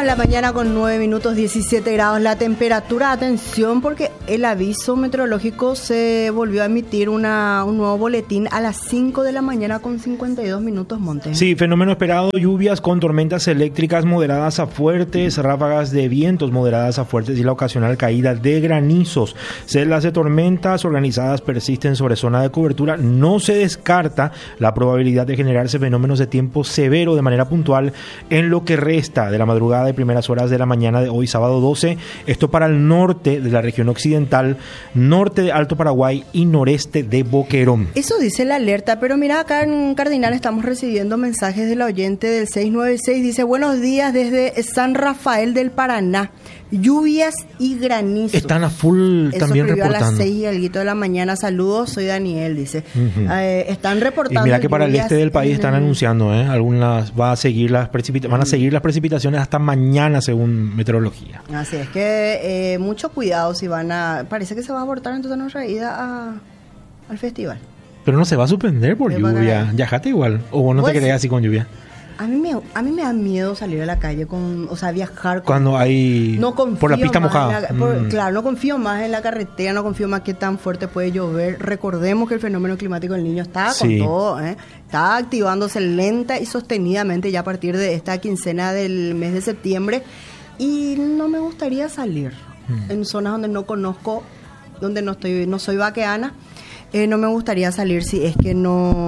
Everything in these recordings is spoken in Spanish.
de la mañana con 9 minutos, 17 grados la temperatura. Atención, porque el aviso meteorológico se volvió a emitir un nuevo boletín a las 5 de la mañana con 52 minutos, Monte. Sí, fenómeno esperado, lluvias con tormentas eléctricas moderadas a fuertes, ráfagas de vientos moderadas a fuertes y la ocasional caída de granizos. Celdas de tormentas organizadas persisten sobre zona de cobertura. No se descarta la probabilidad de generarse fenómenos de tiempo severo de manera puntual en lo que resta de la madrugada y primeras horas de la mañana de hoy, sábado 12. Esto para el norte de la región occidental, norte de Alto Paraguay y noreste de Boquerón. Eso dice la alerta, pero mira, acá en Cardinal estamos recibiendo mensajes de la oyente del 696. Dice: buenos días desde San Rafael del Paraná. Lluvias y granizos. Están a full. Eso también reportando. A las 6 y algo de la mañana. Saludos, soy Daniel, dice. Están reportando. Y mira que para el este del país están anunciando, algunas van a seguir las precipitaciones hasta mañana, según meteorología. Así es que mucho cuidado si van a. Parece que se va a abortar entonces nuestra ida al festival. Pero no se va a suspender por lluvia. Yajate igual. O vos no te querés así con lluvia. A mí me da miedo salir a la calle viajar cuando hay por la pista mojada. Claro, no confío más en la carretera, no confío más que tan fuerte puede llover. Recordemos que el fenómeno climático del Niño está con todo, está activándose lenta y sostenidamente ya a partir de esta quincena del mes de septiembre, y no me gustaría salir en zonas donde no conozco, donde no soy vaqueana. No me gustaría salir si es que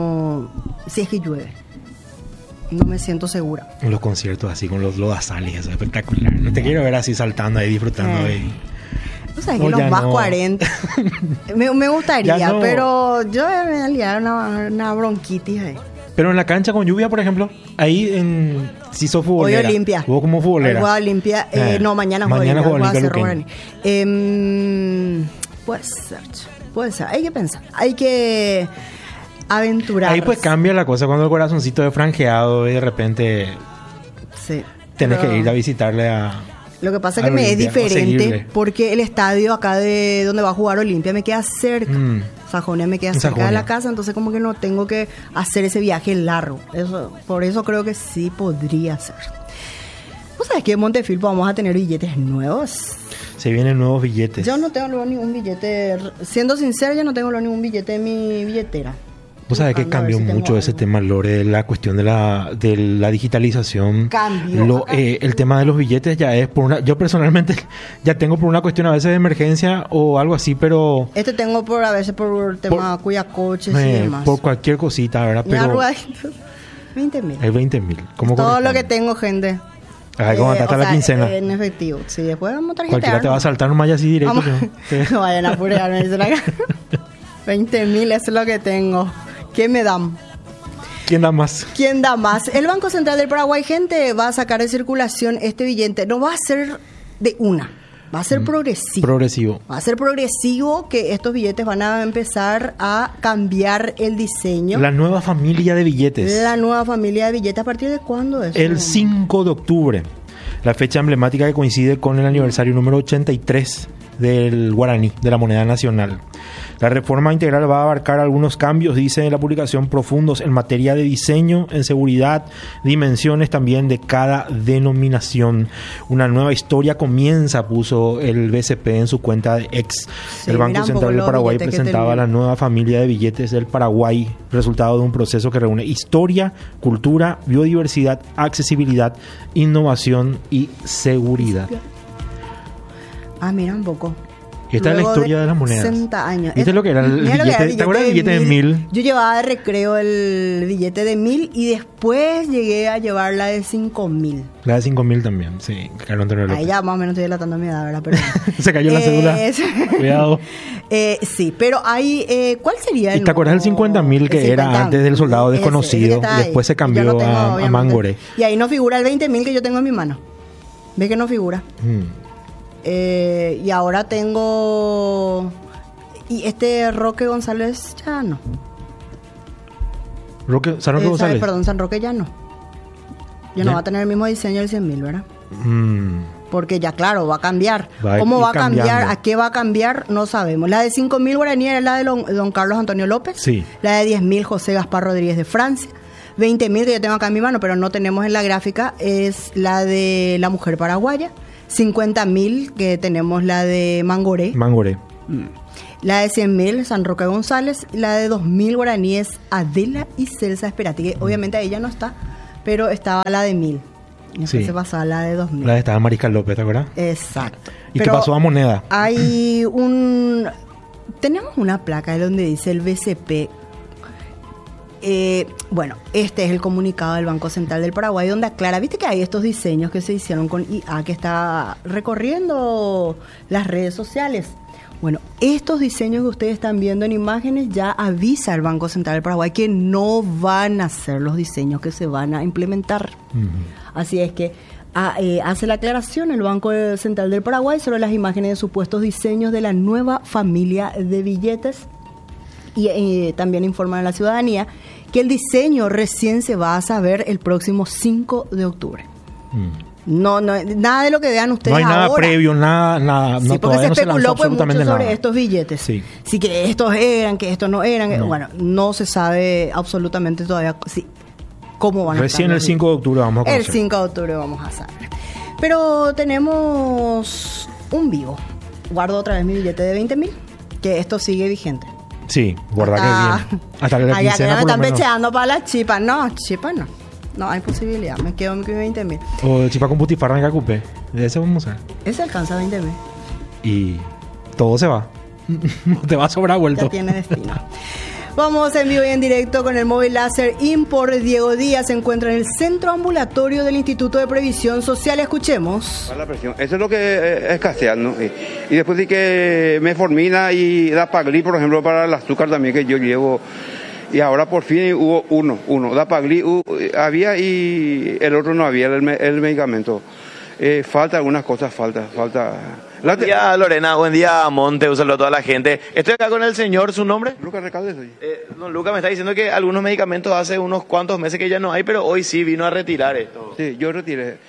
llueve. No me siento segura. En los conciertos así con los lodazales, eso es espectacular. No te quiero ver así saltando ahí, disfrutando ahí. O sea, que los más 40 me gustaría, pero yo me voy a liar una bronquitis ahí. Pero en la cancha con lluvia, por ejemplo, ahí si sos futbolera. Hoy Olimpia. ¿Vos como futbolera? Hoy Olimpia. No, mañana juego Olimpia. Puede ser. Hay que pensar. Hay que aventurar. Ahí pues cambia la cosa cuando el corazoncito es franjeado y de repente tenés que ir a visitarle a... Lo que pasa es que me es diferente porque el estadio acá de donde va a jugar Olimpia me queda cerca. Sajonia me queda cerca de la casa, entonces como que no tengo que hacer ese viaje largo. Por eso creo que sí podría ser. ¿Vos sabés que en Montefilpo vamos a tener billetes nuevos? Se vienen nuevos billetes. Yo no tengo ningún billete, siendo sincera, yo no tengo ningún billete en mi billetera. Vos sabés que cambió mucho ese tema, Lore, la cuestión de la digitalización. Cambió. El tema de los billetes ya es yo personalmente ya tengo por una cuestión a veces de emergencia o algo así, pero... tengo a veces por tema cuyacoches y demás. Por cualquier cosita, ¿verdad? Pero... 20,000. Hay 20,000. Todo lo que tengo, gente. ¿Cómo está la quincena? En efectivo. Sí, después vamos a tarjetear. Cualquiera te va a saltar nomás así directo. No vayan a apurarme. 20,000 es lo que tengo. ¿Qué me dan? ¿Quién da más? El Banco Central del Paraguay, gente, va a sacar de circulación este billete. No va a ser de una. Va a ser progresivo. Va a ser progresivo, que estos billetes van a empezar a cambiar el diseño. La nueva familia de billetes. ¿A partir de cuándo es? El 5 de octubre. La fecha emblemática que coincide con el aniversario número 83 del guaraní, de la moneda nacional. La reforma integral va a abarcar algunos cambios, dice en la publicación, profundos en materia de diseño, en seguridad, dimensiones también de cada denominación. Una nueva historia comienza, puso el BCP en su cuenta de X. El Banco Central del Paraguay presentaba la nueva familia de billetes del Paraguay, resultado de un proceso que reúne historia, cultura, biodiversidad, accesibilidad, innovación y seguridad. Mira un poco. Esta es la historia de las monedas. 60 años. ¿Viste lo que era el billete? ¿Te acuerdas del billete de 1.000? Yo llevaba de recreo el billete de 1.000 y después llegué a llevar la de 5.000. La de 5.000 también, sí. Carlos Antonio López. Ahí ya más o menos estoy delatando mi edad, ¿verdad? Pero, se cayó la cédula. Cuidado. Sí, pero hay... ¿cuál sería el ¿Y te acuerdas del 50.000 que era antes del soldado desconocido? Después se cambió a Mangoré. Y ahí no figura el 20.000 que yo tengo en mi mano. ¿Ves que no figura? Y ahora tengo... Y Roque González ya no. ¿San Roque González? Perdón, San Roque ya no. Ya no va a tener el mismo diseño del 100.000, ¿verdad? Porque ya, claro, va a cambiar. ¿Cómo va a cambiar? ¿A qué va a cambiar? No sabemos. La de 5.000 guaraníes era la de don Carlos Antonio López. Sí. La de 10.000 José Gaspar Rodríguez de Francia. 20.000 que yo tengo acá en mi mano, pero no tenemos en la gráfica, es la de la mujer paraguaya. 50.000 que tenemos la de Mangoré. La de 100.000, San Roque González. La de 2.000 guaraníes, Adela y Celsa Esperati, que obviamente ella no está, pero estaba la de 1.000. Y después se pasaba la de 2.000. La de estaba Mariscal López, ¿te acuerdas? Exacto. ¿Y qué pasó a moneda? Tenemos una placa donde dice el BCP. Bueno, este es el comunicado del Banco Central del Paraguay, donde aclara, viste que hay estos diseños que se hicieron con IA, que está recorriendo las redes sociales. Bueno, estos diseños que ustedes están viendo en imágenes ya avisa el Banco Central del Paraguay que no van a ser los diseños que se van a implementar. Así es que hace la aclaración el Banco Central del Paraguay sobre las imágenes de supuestos diseños de la nueva familia de billetes y también informa a la ciudadanía que el diseño recién se va a saber el próximo 5 de octubre. No, nada de lo que vean ustedes ahora. No hay nada previo, nada. Sí, no, porque se especuló pues mucho sobre nada. estos billetes. Sí. Sí, que estos eran, que estos no eran. No. Bueno, no se sabe absolutamente todavía cómo van a estar. Recién el 5 de octubre vamos a conocer. El 5 de octubre vamos a saber. Pero tenemos un vivo. Guardo otra vez mi billete de 20.000, que esto sigue vigente. Sí, guarda que bien. Hasta que la allá que quincena me por lo están menos. pecheando para las chipas. No, chipas no. No hay posibilidad. Me quedo con 20.000. O chipa con butifarra en Cacupé. De ese vamos a ver. Ese alcanza 20.000. Y todo se va. No te va a sobrar vuelto. Ya tiene destino. Vamos en vivo y en directo con el móvil láser Import. Diego Díaz se encuentra en el centro ambulatorio del Instituto de Previsión Social. Escuchemos. Para la presión. Eso es lo que escasea, ¿no? Y después sí que Metformina y Dapagli, por ejemplo, para el azúcar también que yo llevo. Y ahora por fin hubo uno. Dapagli había y el otro no había, el medicamento. Falta algunas cosas, falta. Buen día, Lorena. Buen día, Monte. Un saludo a toda la gente. Estoy acá con el señor. ¿Su nombre? Lucas Recalde soy. Don Lucas me está diciendo que algunos medicamentos hace unos cuantos meses que ya no hay, pero hoy sí vino a retirar esto. Sí, yo retiré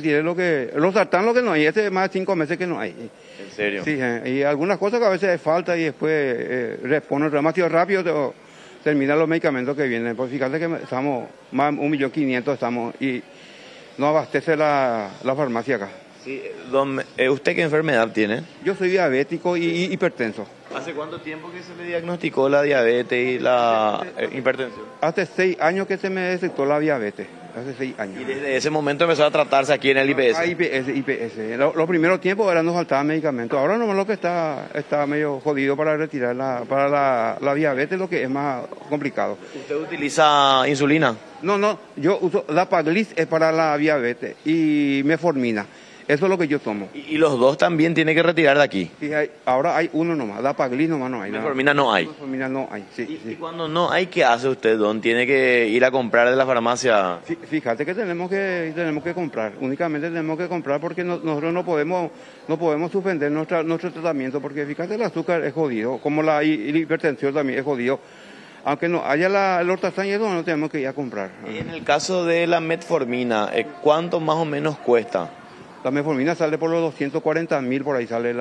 los sartán lo que no hay. Este más de 5 meses que no hay. ¿En serio? Sí, y algunas cosas que a veces falta y después respondo demasiado rápido, terminan los medicamentos que vienen. Pues fíjate que estamos más de 1.500.000 estamos y no abastece la farmacia acá. Sí, ¿usted qué enfermedad tiene? Yo soy diabético y hipertenso. ¿Hace cuánto tiempo que se le diagnosticó la diabetes y la hipertensión? Hace 6 años que se me detectó la diabetes. Hace 6 años. Y desde ese momento empezó a tratarse aquí en el IPS. IPS. Los primeros tiempos ahora nos faltaban medicamentos. Ahora nomás lo que está medio jodido para retirar para la diabetes, lo que es más complicado. ¿Usted utiliza insulina? No, yo uso Dapaglis es para la diabetes y Metformina. Eso es lo que yo tomo. ¿Y los dos también tiene que retirar de aquí? Sí, ahora hay uno nomás, Dapaglis nomás no hay. Metformina no hay. Metformina no hay, sí. ¿Y cuando no hay, qué hace usted, don? ¿Tiene que ir a comprar de la farmacia? Fíjate que tenemos que comprar, únicamente tenemos que comprar porque nosotros no podemos suspender nuestro tratamiento porque fíjate el azúcar es jodido, como la hipertensión también es jodido. Aunque no haya el ortazán y eso, no tenemos que ir a comprar. Y en el caso de la metformina, ¿cuánto más o menos cuesta? La metformina sale por los 240.000, por ahí sale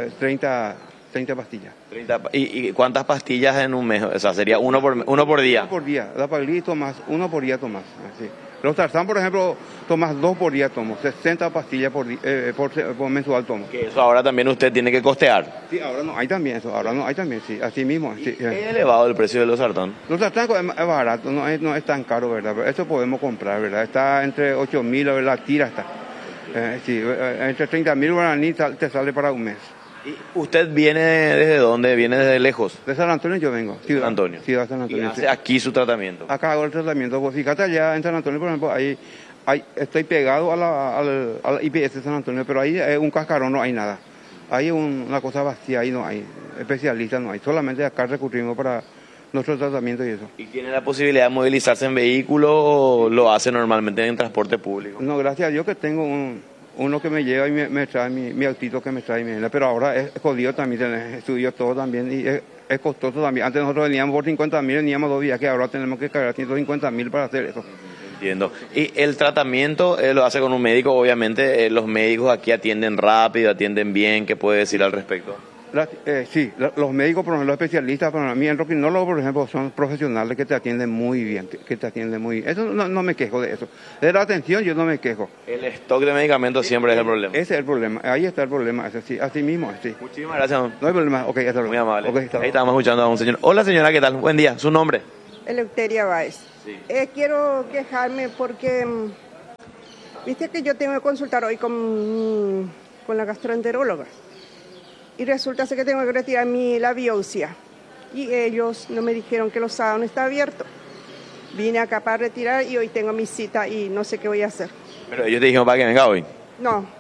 30 pastillas. 30, ¿Y cuántas pastillas en un mes? O sea, sería uno por día. Uno por día. Dapaglis tomas, uno por día tomas. Así. Los tarzán, por ejemplo, tomas 2 por día tomo. 60 pastillas por mensual tomo. Que eso ahora también usted tiene que costear. Sí, ahora no hay también eso. Ahora no hay también, sí. Así mismo. Sí. ¿Es elevado el precio de los sartán? Los sartán es barato, no es tan caro, ¿verdad? Pero eso podemos comprar, ¿verdad? Está entre 8.000, la tira está. Sí, entre 30.000 guaraní te sale para un mes. ¿Y usted viene desde dónde? ¿Viene desde lejos? De San Antonio yo vengo. San Antonio. Ciudad San Antonio. ¿Y hace aquí su tratamiento? Acá hago el tratamiento. Pues fíjate allá en San Antonio, por ejemplo, ahí estoy pegado al IPS de San Antonio, pero ahí es un cascarón, no hay nada. Ahí es una cosa vacía, ahí no hay. Especialistas no hay. Solamente acá recurrimos para nuestro tratamiento y eso. ¿Y tiene la posibilidad de movilizarse en vehículo o lo hace normalmente en transporte público? No, gracias a Dios que tengo uno que me lleva y me trae mi autito que me trae, pero ahora es jodido también, estudio todo también y es costoso también. Antes nosotros veníamos por 50.000, veníamos 2 viajes, ahora tenemos que cargar 150.000 para hacer eso. Entiendo. ¿Y el tratamiento lo hace con un médico? Obviamente los médicos aquí atienden rápido, atienden bien. ¿Qué puede decir al respecto? Sí, los médicos, por ejemplo, los especialistas, para mí, endocrinólogos, por ejemplo, son profesionales que te atienden muy bien, que te atienden muy bien. Eso no me quejo de eso. De la atención yo no me quejo. El stock de medicamentos siempre es el problema. Ese es el problema, ahí está el problema, ese sí, así mismo, sí. Muchísimas gracias. No hay problema, ok, hasta luego. Muy amable. Okay, Ahí estamos escuchando a un señor. Hola señora, ¿qué tal? Buen día, ¿su nombre? Eleuteria Báez. Sí. Quiero quejarme porque, viste que yo tengo que consultar hoy con la gastroenteróloga. Y resulta ser que tengo que retirar la biopsia. Y ellos no me dijeron que los sábados no está abierto. Vine acá para retirar y hoy tengo mi cita y no sé qué voy a hacer. Pero ellos te dijeron para que venga hoy. No,